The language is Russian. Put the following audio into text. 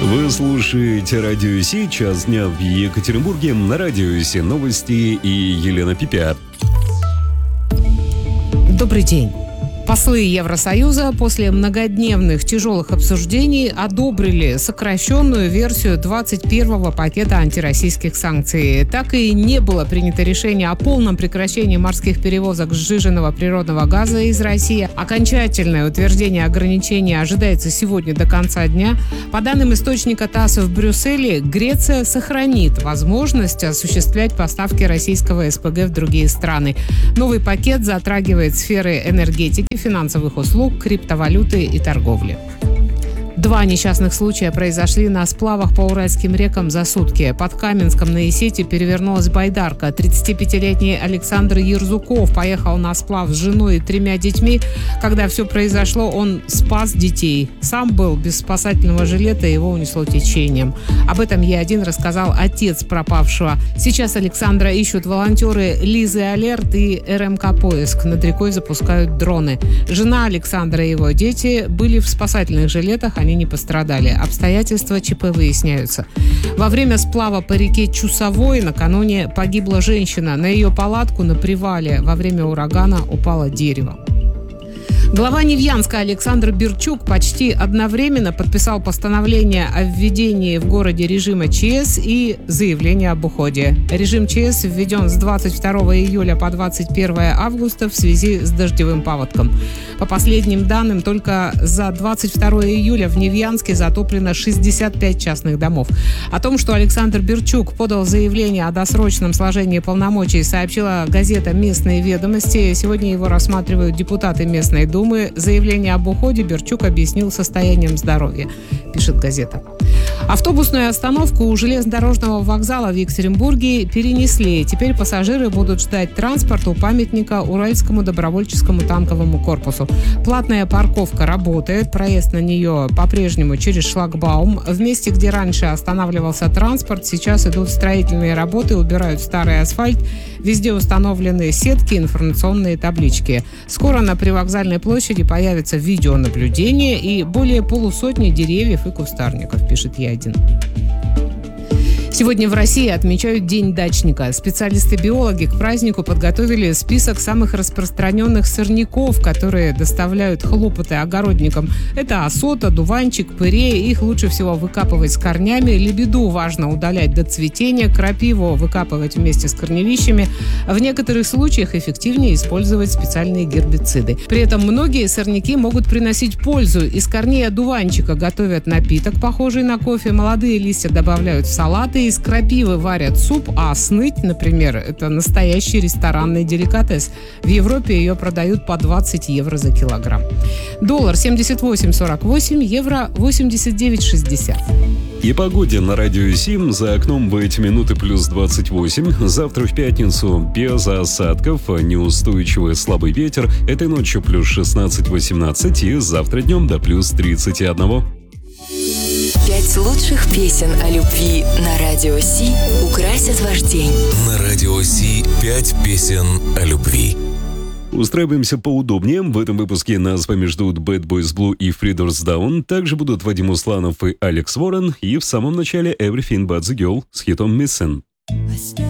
Вы слушаете Радио Си, час дня в Екатеринбурге. На Радио Си новости и Елена Пипя. Добрый день. Послы Евросоюза после многодневных тяжелых обсуждений одобрили сокращенную версию 21-го пакета антироссийских санкций. Так и не было принято решение о полном прекращении морских перевозок сжиженного природного газа из России. Окончательное утверждение ограничений ожидается сегодня до конца дня. По данным источника ТАСС в Брюсселе, Греция сохранит возможность осуществлять поставки российского СПГ в другие страны. Новый пакет затрагивает сферы энергетики, финансовых услуг, криптовалюты и торговли. 2 несчастных случая произошли на сплавах по Уральским рекам за сутки. Под Каменском на Исете перевернулась байдарка. 35-летний Александр Ерзуков поехал на сплав с женой и 3 детьми. Когда все произошло, он спас детей. Сам был без спасательного жилета, его унесло течением. Об этом Е1 рассказал отец пропавшего. Сейчас Александра ищут волонтеры Лизы Алерт и РМК «Поиск». Над рекой запускают дроны. Жена Александра и его дети были в спасательных жилетах, они не пострадали. Обстоятельства ЧП выясняются. Во время сплава по реке Чусовой накануне погибла женщина. На ее палатку на привале во время урагана упало дерево. Глава Невьянска Александр Бирчук почти одновременно подписал постановление о введении в городе режима ЧС и заявление об уходе. Режим ЧС введен с 22 июля по 21 августа в связи с дождевым паводком. По последним данным, только за 22 июля в Невьянске затоплено 65 частных домов. О том, что Александр Бирчук подал заявление о досрочном сложении полномочий, сообщила газета «Местные ведомости». Сегодня его рассматривают депутаты местной думы. Заявление об уходе Бирчук объяснил состоянием здоровья, пишет газета. Автобусную остановку у железнодорожного вокзала в Екатеринбурге перенесли. Теперь пассажиры будут ждать транспорт у памятника Уральскому добровольческому танковому корпусу. Платная парковка работает, проезд на нее по-прежнему через шлагбаум. В месте, где раньше останавливался транспорт, сейчас идут строительные работы, убирают старый асфальт. Везде установлены сетки, информационные таблички. Скоро на привокзальной площади появится видеонаблюдение и более полусотни деревьев и кустарников, пишет Е1. Сегодня в России отмечают День дачника. Специалисты-биологи к празднику подготовили список самых распространенных сорняков, которые доставляют хлопоты огородникам. Это осота, дуванчик, пырей. Их лучше всего выкапывать с корнями. Лебеду важно удалять до цветения. Крапиву выкапывать вместе с корневищами. В некоторых случаях эффективнее использовать специальные гербициды. При этом многие сорняки могут приносить пользу. Из корней одуванчика готовят напиток, похожий на кофе. Молодые листья добавляют в салаты. Из крапивы варят суп, а сныть, например, это настоящий ресторанный деликатес. В Европе ее продают по 20 евро за килограмм. Доллар 78,48, евро 89,60. И погоде на Радио Сим. За окном в эти минуты плюс 28. Завтра в пятницу без осадков, неустойчивый слабый ветер. Этой ночью плюс 16-18 и завтра днем до плюс 31. 5 лучших песен о любви на Радио Си украсят ваш день. На Радио Си 5 песен о любви. Устраиваемся поудобнее. В этом выпуске нас с вами ждут Bad Boys Blue и Three Doors Down. Также будут Вадим Усланов и Алекс Ворон. И в самом начале Everything But The Girl с хитом Missing.